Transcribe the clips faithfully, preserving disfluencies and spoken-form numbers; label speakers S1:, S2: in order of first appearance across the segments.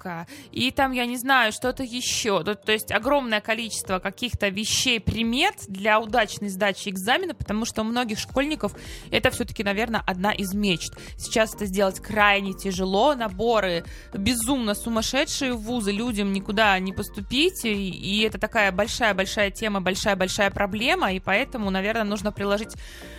S1: справка, и там, я не знаю, что-то еще. То, то есть огромное количество каких-то вещей, примет для удачной сдачи экзамена, потому что у многих школьников это все-таки, наверное, одна из мечт. Сейчас это сделать крайне тяжело, наборы безумно сумасшедшие в вузы, людям никуда не поступить, и, и это такая большая-большая тема, большая-большая проблема, и поэтому, наверное, нужно приложить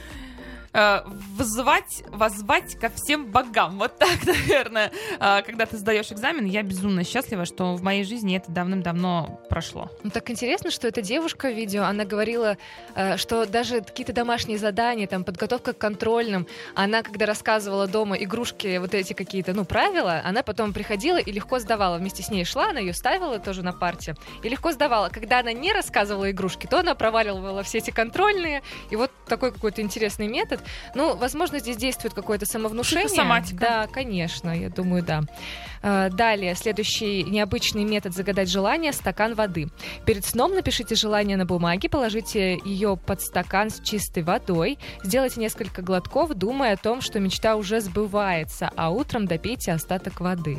S1: вызывать, воззвать ко всем богам. Вот так, наверное, когда ты сдаешь экзамен. Я безумно счастлива, что в моей жизни это давным-давно прошло.
S2: Ну, так интересно, что эта девушка в видео, она говорила, что даже какие-то домашние задания, там, подготовка к контрольным, она, когда рассказывала дома игрушки, вот эти какие-то, ну, правила, она потом приходила и легко сдавала. Вместе с ней шла, она ее ставила тоже на парте и легко сдавала. Когда она не рассказывала игрушки, то она проваливала все эти контрольные. И вот такой какой-то интересный метод. Ну, возможно, здесь действует какое-то самовнушение.
S1: Психосоматика.
S2: Да, конечно, я думаю, да. Далее, следующий необычный метод загадать желание — стакан воды. Перед сном напишите желание на бумаге, положите ее под стакан с чистой водой, сделайте несколько глотков, думая о том, что мечта уже сбывается, а утром допейте остаток воды.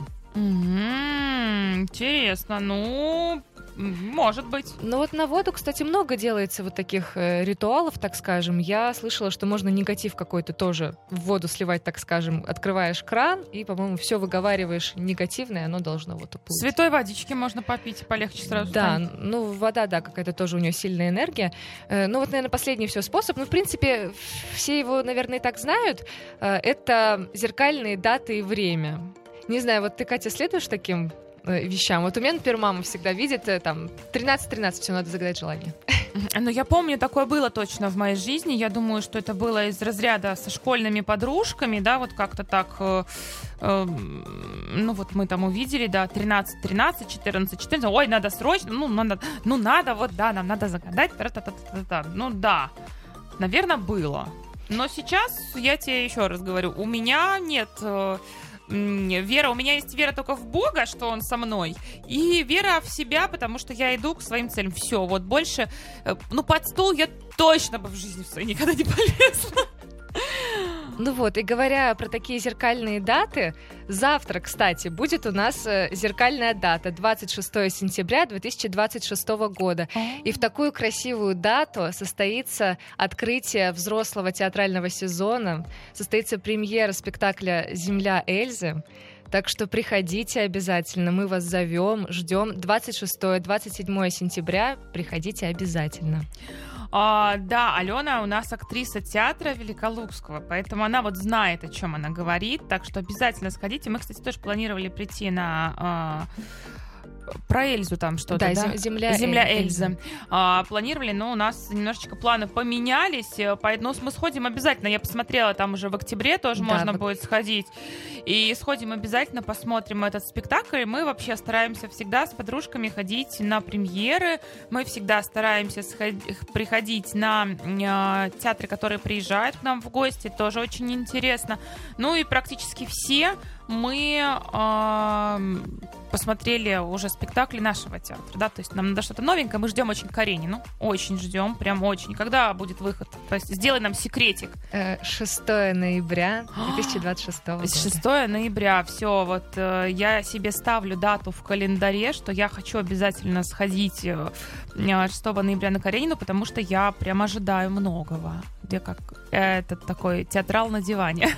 S1: Mm-hmm, интересно, ну... Может быть.
S2: Ну вот на воду, кстати, много делается вот таких э, ритуалов, так скажем. Я слышала, что можно негатив какой-то тоже в воду сливать, так скажем. Открываешь кран и, по-моему, все выговариваешь негативное, оно должно вот уплыть.
S1: Святой водички можно попить, полегче сразу
S2: Да,
S1: станет.
S2: ну вода, да, какая-то тоже у нее сильная энергия. Э, ну вот, наверное, последний все способ. Ну, в принципе, все его, наверное, и так знают. Э, это зеркальные даты и время. Не знаю, вот ты, Катя, следуешь таким вещам? Вот у меня, например, мама всегда видит, там, тринадцать тринадцать, все, надо загадать желание.
S1: Ну, я помню, такое было точно в моей жизни. Я думаю, что это было из разряда со школьными подружками, да, вот как-то так, э, э, ну, вот мы там увидели, да, тринадцать тринадцать, четырнадцать четырнадцать, ой, надо срочно, ну, надо, ну, надо, вот, да, нам надо загадать, та-та-та-та-та. Ну, да, наверное, было. Но сейчас, я тебе еще раз говорю, у меня нет... Э, вера, у меня есть вера только в Бога, что Он со мной, и вера в себя, потому что я иду к своим целям. Все, вот больше, ну, под стол я точно бы в жизни в своей никогда не полезла.
S2: Ну вот, и говоря про такие зеркальные даты, завтра, кстати, будет у нас зеркальная дата, двадцать шестого сентября две тысячи двадцать шестого года. И в такую красивую дату состоится открытие взрослого театрального сезона, состоится премьера спектакля «Земля Эльзы». Так что приходите обязательно, мы вас зовем, ждем. двадцать шестого двадцать седьмого сентября, приходите обязательно.
S1: А, да, Алена у нас актриса театра Великолукского, поэтому она вот знает, о чем она говорит, так что обязательно сходите. Мы, кстати, тоже планировали прийти на... А... Про Эльзу там что-то,
S2: да?
S1: да?
S2: Земля,
S1: Земля
S2: Эльзы.
S1: Эльзы. А, планировали, но у нас немножечко планы поменялись, поэтому мы сходим обязательно. Я посмотрела, там уже в октябре тоже да, можно в... будет сходить. И сходим обязательно, посмотрим этот спектакль. Мы вообще стараемся всегда с подружками ходить на премьеры. Мы всегда стараемся сходить, приходить на э, театры, которые приезжают к нам в гости. Тоже очень интересно. Ну и практически все мы э, посмотрели уже спектакли нашего театра, да, то есть нам надо что-то новенькое, мы ждем очень Каренину, очень ждем, прям очень. Когда будет выход? То есть сделай нам секретик.
S2: шестого ноября две тысячи двадцать шестого года.
S1: шестого ноября, все, вот э, я себе ставлю дату в календаре, что я хочу обязательно сходить э, шестого ноября на Каренину, потому что я прям ожидаю многого. Я как этот такой театрал на диване.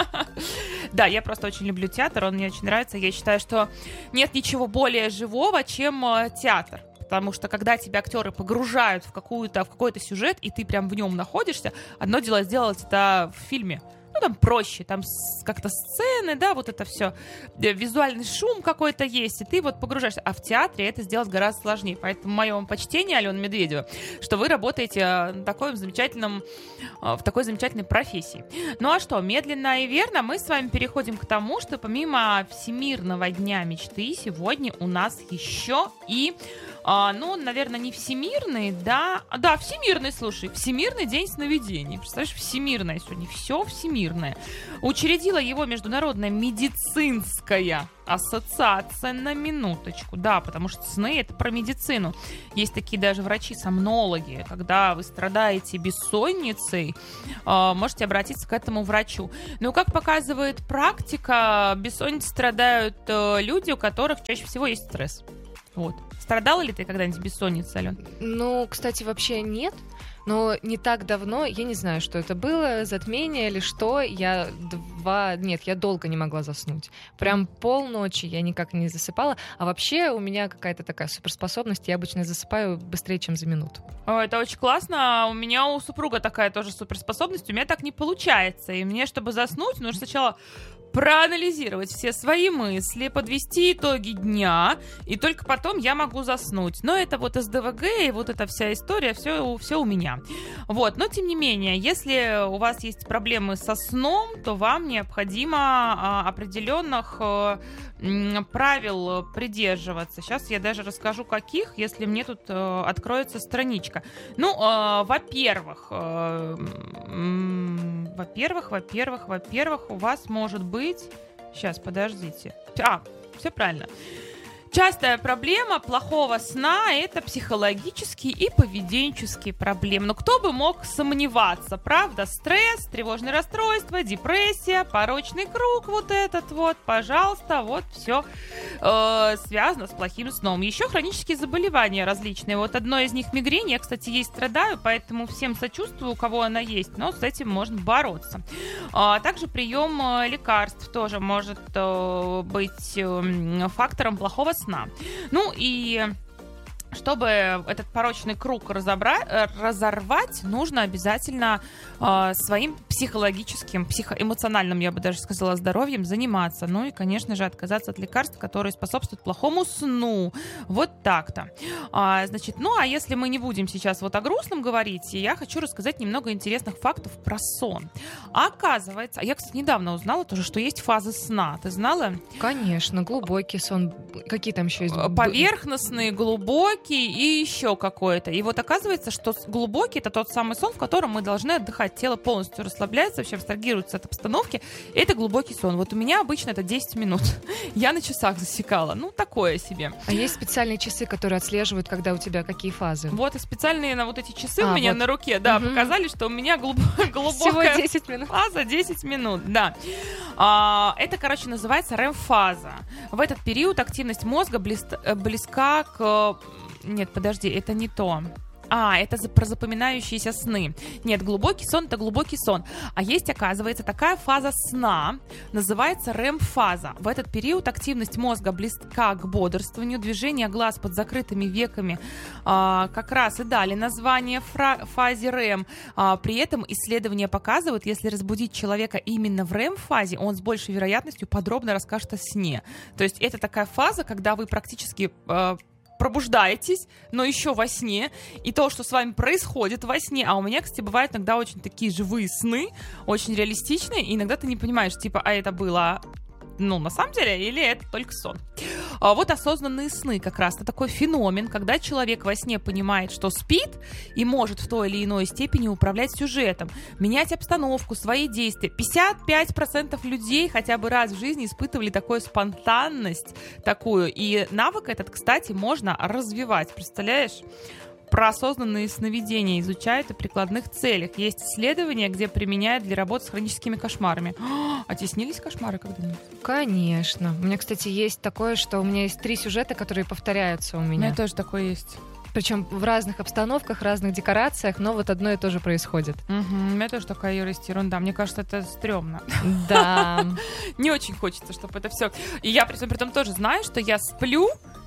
S1: Да, я просто очень люблю театр, он мне очень нравится. Я считаю, что нет ничего более живого, чем театр. Потому что когда тебя актеры погружают в, какую-то, в какой-то сюжет, и ты прям в нем находишься, одно дело сделать это в фильме. Ну, там проще, там как-то сцены, да, вот это все, визуальный шум какой-то есть, и ты вот погружаешься. А в театре это сделать гораздо сложнее. Поэтому мое вам почтение, Алена Медведева, что вы работаете в, такой замечательном, в такой замечательной профессии. Ну а что, медленно и верно мы с вами переходим к тому, что помимо Всемирного дня мечты, сегодня у нас еще и А, ну, наверное, не всемирный, да. Да, всемирный, слушай, Всемирный день сновидений. Представляешь, всемирное сегодня, все всемирное. Учредила его Международная медицинская ассоциация, на минуточку. Да, потому что сны — это про медицину. Есть такие даже врачи-сомнологи. Когда вы страдаете бессонницей, можете обратиться к этому врачу. Но, как показывает практика, бессонницей страдают люди, у которых чаще всего есть стресс. Вот. Страдала ли ты когда-нибудь бессонницей, Ален?
S2: Ну, кстати, вообще нет. Но не так давно, я не знаю, что это было, затмение или что, я два... Нет, я долго не могла заснуть. Прям полночи я никак не засыпала. А вообще у меня какая-то такая суперспособность, я обычно засыпаю быстрее, чем за минуту.
S1: О, это очень классно. У меня у супруга такая тоже суперспособность, у меня так не получается. И мне, чтобы заснуть, нужно сначала проанализировать все свои мысли, подвести итоги дня, и только потом я могу заснуть. Но это вот эс дэ вэ гэ и вот эта вся история, все, все у меня. Вот. Но, тем не менее, если у вас есть проблемы со сном, то вам необходимо а, определенных а, м, правил придерживаться. Сейчас я даже расскажу, каких, если мне тут а, откроется страничка. Ну, а, во-первых, а, м, во-первых, во-первых, во-первых, у вас может быть Сейчас, подождите. А, все правильно. Частая проблема плохого сна — это психологические и поведенческие проблемы. Но кто бы мог сомневаться, правда? Стресс, тревожное расстройство, депрессия, порочный круг вот этот вот, пожалуйста, вот все э, связано с плохим сном. Еще хронические заболевания различные. Вот одно из них — мигрень. Я, кстати, ей страдаю, поэтому всем сочувствую, у кого она есть, но с этим можно бороться. А также прием лекарств тоже может э, быть э, фактором плохого сна. сна. Ну и чтобы этот порочный круг разобра- разорвать, нужно обязательно э, своим психологическим, психоэмоциональным, я бы даже сказала, здоровьем заниматься. Ну и, конечно же, отказаться от лекарств, которые способствуют плохому сну. Вот так-то. А, значит, ну а если мы не будем сейчас вот о грустном говорить, я хочу рассказать немного интересных фактов про сон. Оказывается, я, кстати, недавно узнала тоже, что есть фазы сна. Ты знала?
S2: Конечно, глубокий сон. Какие там еще есть?
S1: Поверхностный, глубокий и еще какое-то. И вот оказывается, что глубокий — это тот самый сон, в котором мы должны отдыхать. Тело полностью расслабляется, вообще абстрагируется от обстановки. Это глубокий сон. Вот у меня обычно это десять минут. Я на часах засекала. Ну, такое себе.
S2: А есть специальные часы, которые отслеживают, когда у тебя какие фазы?
S1: Вот и специальные на вот эти часы
S2: а,
S1: у меня
S2: вот.
S1: на руке, да, угу. показали, что у меня глуб... глубокая
S2: Всего десять минут.
S1: фаза, десять минут, да. А, это, короче, называется рэм-фаза. В этот период активность мозга близ... близка к... Нет, подожди, это не то. А, это за, про запоминающиеся сны. Нет, глубокий сон — это глубокий сон. А есть, оказывается, такая фаза сна, называется рэм-фаза. В этот период активность мозга близка к бодрствованию, движение глаз под закрытыми веками а, как раз и дали название фра- фазе рэм. А, при этом исследования показывают, если разбудить человека именно в рэм-фазе, он с большей вероятностью подробно расскажет о сне. То есть это такая фаза, когда вы практически... А, пробуждаетесь, но еще во сне, и то, что с вами происходит во сне, а у меня, кстати, бывают иногда очень такие живые сны, очень реалистичные, и иногда ты не понимаешь, типа, а это было, ну, на самом деле, или это только сон. А вот осознанные сны как раз, это такой феномен, когда человек во сне понимает, что спит, и может в той или иной степени управлять сюжетом, менять обстановку, свои действия. пятьдесят пять процентов людей хотя бы раз в жизни испытывали такую спонтанность, такую, и навык этот, кстати, можно развивать, представляешь? Про осознанные сновидения изучают и прикладных целях. Есть исследования, где применяют для работы с хроническими кошмарами. А тебе снились кошмары когда-нибудь?
S2: Конечно. У меня, кстати, есть такое, что у меня есть три сюжета, которые повторяются у меня.
S1: У меня тоже такое есть.
S2: Причем в разных обстановках, разных декорациях, но вот одно и то же происходит.
S1: Угу, у меня тоже такая есть ерунда. Мне кажется, это стрёмно.
S2: Да.
S1: Не очень хочется, чтобы это все. И я при этом тоже знаю, что я сплю.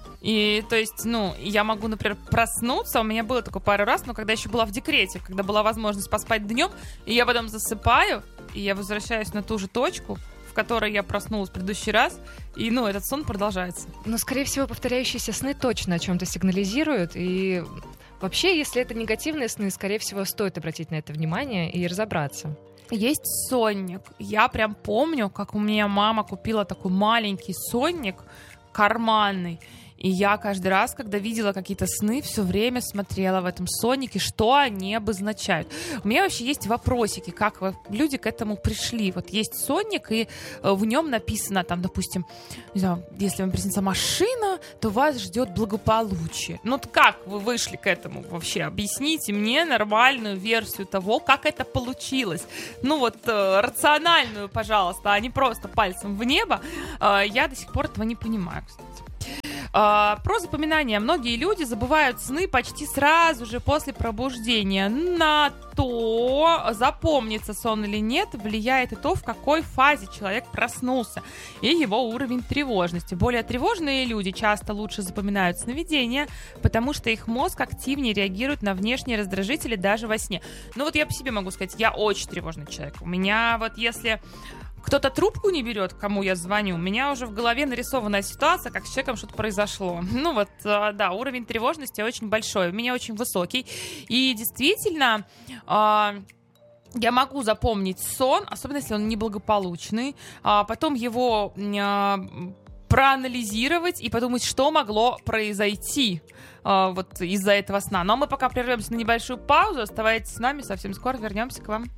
S1: И, то есть, ну, я могу, например, проснуться, у меня было такое пару раз, но когда еще была в декрете, когда была возможность поспать днем, и я потом засыпаю, и я возвращаюсь на ту же точку, в которой я проснулась в предыдущий раз, и, ну, этот сон продолжается.
S2: Но, скорее всего, повторяющиеся сны точно о чем-то сигнализируют, и вообще, если это негативные сны, скорее всего, стоит обратить на это внимание и разобраться.
S1: Есть сонник. Я прям помню, как у меня мама купила такой маленький сонник, карманный. И я каждый раз, когда видела какие-то сны, все время смотрела в этом соннике, что они обозначают. У меня вообще есть вопросики, как люди к этому пришли. Вот есть сонник, и в нем написано, там, допустим, не знаю, если вам приснится машина, то вас ждет благополучие. Ну, как вы вышли к этому вообще? Объясните мне нормальную версию того, как это получилось. Ну, вот, э, рациональную, пожалуйста, а не просто пальцем в небо. Э, я до сих пор этого не понимаю, кстати. Uh, про запоминание. Многие люди забывают сны почти сразу же после пробуждения. На то, запомнится сон или нет, влияет и то, в какой фазе человек проснулся, и его уровень тревожности. Более тревожные люди часто лучше запоминают сновидения, потому что их мозг активнее реагирует на внешние раздражители даже во сне. Ну вот я по себе могу сказать, я очень тревожный человек. У меня вот если... кто-то трубку не берет, кому я звоню, у меня уже в голове нарисованная ситуация, как с человеком что-то произошло. Ну вот, да, уровень тревожности очень большой, у меня очень высокий. И действительно, я могу запомнить сон, особенно если он неблагополучный, а потом его проанализировать и подумать, что могло произойти вот из-за этого сна. Но мы пока прервемся на небольшую паузу, оставайтесь с нами, совсем скоро вернемся к вам.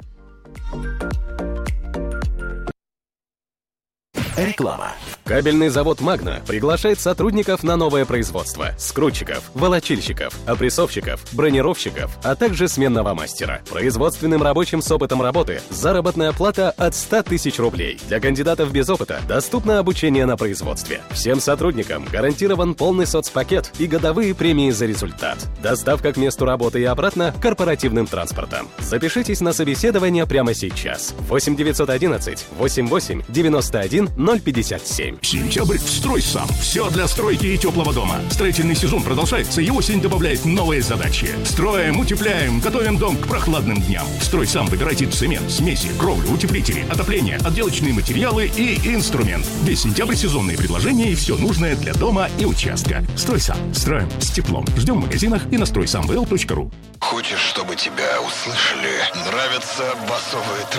S3: Реклама. Кабельный завод «Магна» приглашает сотрудников на новое производство. Скрутчиков, волочильщиков, опрессовщиков, бронировщиков, а также сменного мастера. Производственным рабочим с опытом работы заработная плата от ста тысяч рублей. Для кандидатов без опыта доступно обучение на производстве. Всем сотрудникам гарантирован полный соцпакет и годовые премии за результат. Доставка к месту работы и обратно корпоративным транспортом. Запишитесь на собеседование прямо сейчас. восемь девятьсот одиннадцать восемьдесят восемь девяносто один ноль пятьдесят семь.
S4: Сентябрь в «Стройсам». Все для стройки и теплого дома. Строительный сезон продолжается, и осень добавляет новые задачи. Строим, утепляем, готовим дом к прохладным дням. В «Стройсам» выбирайте цемент, смеси, кровлю, утеплители, отопление, отделочные материалы и инструмент. Весь сентябрь сезонные предложения и все нужное для дома и участка. «Стройсам». Строим с теплом. Ждем в магазинах и на стройсам точка ру.
S5: Хочешь, чтобы тебя услышали? Нравятся басовые